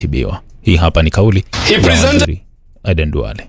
tibiwa. Hii hapa ni kauli ya Aden Duale.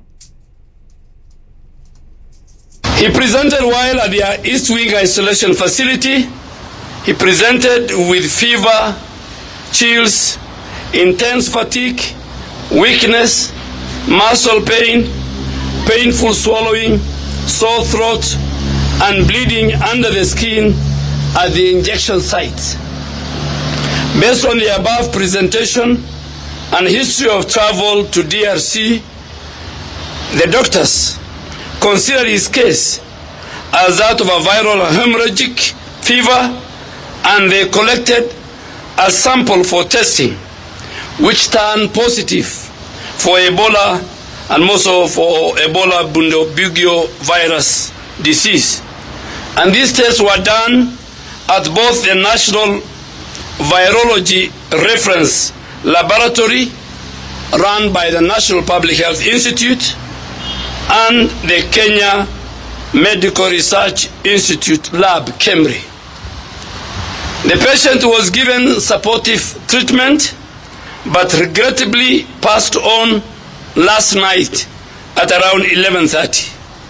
He presented while at the East Wing Isolation Facility. He presented with fever, chills, intense fatigue, weakness, muscle pain, painful swallowing, sore throat, and bleeding under the skin at the injection site. Based on the above presentation and history of travel to DRC, the doctors considered his case as that of a viral hemorrhagic fever, and they collected a sample for testing, which turned positive for Ebola and also for Ebola Bundibugyo virus disease. And these tests were done at both the National Virology Reference Laboratory run by the National Public Health Institute and the Kenya Medical Research Institute Lab, KEMRI. The patient was given supportive treatment but regrettably passed on last night at around 11:30.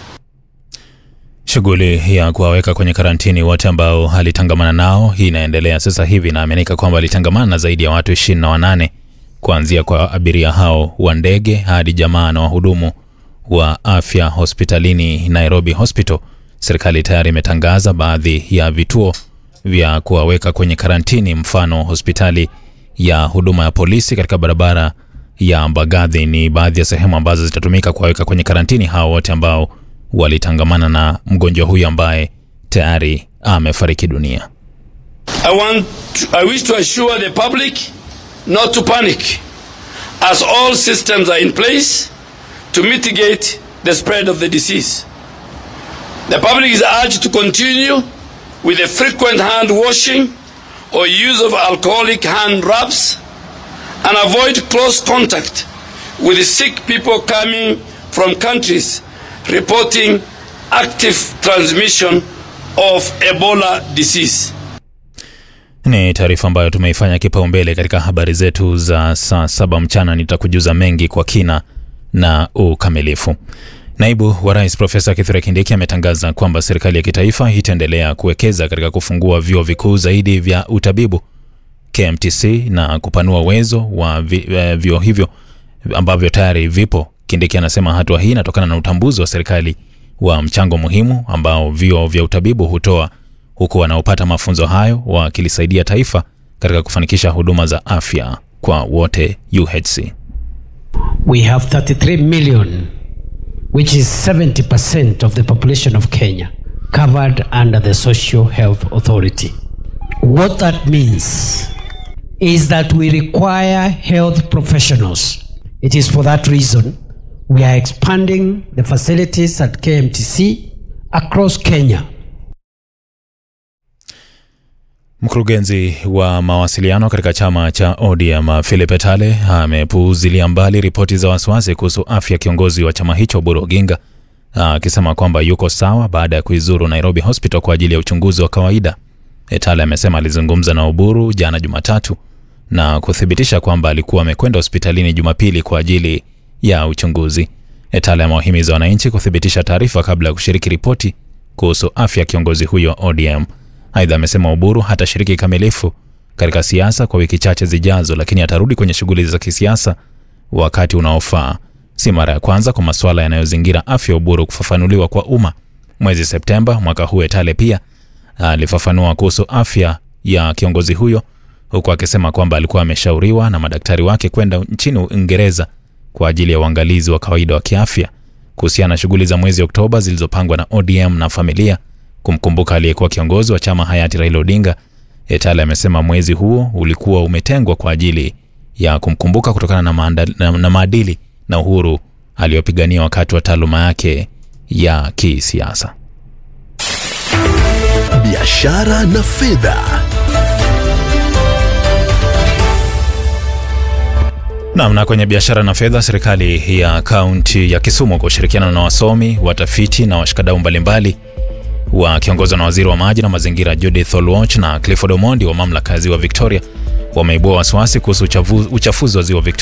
Shughuli ya kuwaweka kwenye karantini wote ambao alitangamana nao hii inaendelea sasa hivi, na amenika kwamba alitangamana na zaidi ya watu 28 kuanzia kwa abiria hao wa ndege hadi jamaa na wahudumu wa afya hospitalini Nairobi Hospital. Serikali tayari imetangaza baadhi ya vituo vya kuwaweka kwenye karantini, mfano hospitali ya huduma ya polisi katika barabara ya Mbagathi ni baadhi ya sehemu ambazo zitatumika kuwaweka kwenye karantini hao wote ambao walitangamana na mgonjwa huyu ambaye tayari amefariki dunia. I wish to assure the public not to panic, as all systems are in place to mitigate the spread of the disease. The public is urged to continue with the frequent hand washing or use of alcoholic hand rubs and avoid close contact with the sick people coming from countries reporting active transmission of Ebola disease. Ni taarifa ambayo tumeifanya kipaumbele katika habari zetu za saa 7 mchana. Nitakujuza mengi kwa kina na ukamilifu. Naibu wa Rais Profesa Kithure Kindiki ametangaza kwamba serikali ya kitaifa itaendelea kuwekeza katika kufungua vyuo vikuu zaidi vya utabibu KMTC na kupanua uwezo wa vyuo hivyo ambavyo tayari vipo. Kindiki anasema hatua hii inatokana na utambuzi wa serikali wa mchango muhimu ambao vyuo vya utabibu hutoa, huku wanaopata mafunzo hayo wakilisaidia taifa katika kufanikisha huduma za afya kwa wote UHC. We have 33 million, which is 70% of the population of Kenya, covered under the Social Health Authority. What that means is that we require health professionals. It is for that reason we are expanding the facilities at KMTC across Kenya. Mkurugenzi wa mawasiliano katika chama cha ODM Philip Etale amepuuzilia mbali ripoti za wasiwasi kuhusu afya kiongozi wa chama hicho Oburu Oginga, akisema kwamba yuko sawa baada ya kuizuru Nairobi Hospital kwa ajili ya uchunguzi wa kawaida. Etale amesema alizungumza na Oburu jana Jumatatu na kuthibitisha kwamba alikuwa amekwenda hospitalini Jumapili kwa ajili ya uchunguzi. Etale amewahimiza wananchi kuthibitisha taarifa kabla ya kushiriki ripoti kuhusu afya kiongozi huyo wa ODM. Aidha amesema Oburu hatashiriki kamilifu katika siasa kwa wiki chache zijazo, lakini atarudi kwenye shughuli za kisiasa wakati unaofaa. Si mara ya kwanza kwa masuala yanayozingira afya Oburu kufafanuliwa kwa umma. Mwezi Septemba mwaka huu Etale pia alifafanua kuhusu afya ya kiongozi huyo, huku akisema kwamba alikuwa ameshauriwa na madaktari wake kwenda nchini Uingereza kwa ajili ya uangalizi wa kawaida wa kiafya. Kuhusiana na shughuli za mwezi Oktoba zilizopangwa na ODM na familia kumkumbuka aliyekuwa kiongozi wa chama hayati Raila Odinga, Etale amesema mwezi huo ulikuwa umetengwa kwa ajili ya kumkumbuka kutokana na maadili na uhuru aliyopigania wakati wa taaluma yake ya kisiasa. Biashara na fedha. Na kwenye biashara na fedha, serikali ya kaunti ya Kisumu kwa ushirikiano na wasomi, watafiti na washikadau mbalimbali wakiongozwa na waziri wa maji na mazingira Judith Oluoch na Clifford Omondi wa mamlaka ya Ziwa Victoria wameibua wasiwasi kuhusu uchafuzi wa ziwa Victoria.